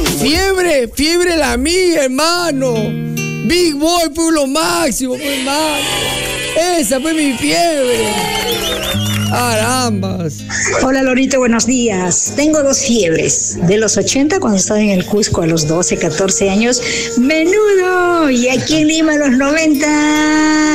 Fiebre la mía, hermano. Big Boy fue lo máximo, pues, hermano. Esa fue mi fiebre. Carambas. Hola Lorito, buenos días. Tengo 2 fiebres. De los 80, cuando estaba en el Cusco a los 12, 14 años, menudo. Y aquí en Lima a los 90.